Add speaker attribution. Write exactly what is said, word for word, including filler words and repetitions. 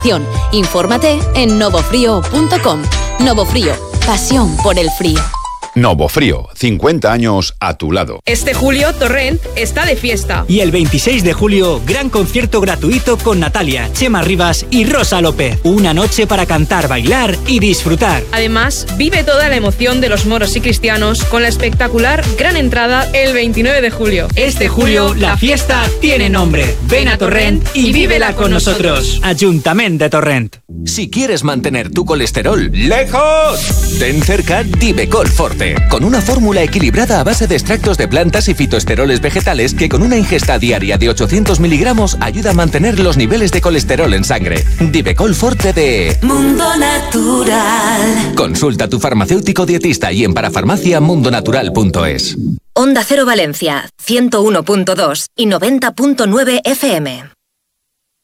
Speaker 1: Infórmate en novofrío punto com. Novofrío, pasión por el frío.
Speaker 2: Novofrío, cincuenta años a tu lado.
Speaker 3: Este julio Torrent está de fiesta.
Speaker 4: Y el veintiséis de julio, gran concierto gratuito con Natalia, Chema Rivas y Rosa López. Una noche para cantar, bailar y disfrutar.
Speaker 3: Además, vive toda la emoción de los moros y cristianos con la espectacular gran entrada el veintinueve de julio.
Speaker 4: Este julio, la fiesta tiene nombre. Ven a Torrent y vívela con nosotros. Ayuntamiento de Torrent.
Speaker 5: Si quieres mantener tu colesterol lejos, ten cerca Divecol Forte, con una fórmula equilibrada a base de extractos de plantas y fitoesteroles vegetales que con una ingesta diaria de ochocientos miligramos ayuda a mantener los niveles de colesterol en sangre. Divecol Forte de
Speaker 6: Mundo Natural.
Speaker 5: Consulta a tu farmacéutico dietista y en parafarmacia mundonatural punto es.
Speaker 7: Onda Cero Valencia, ciento uno punto dos y noventa punto nueve F M.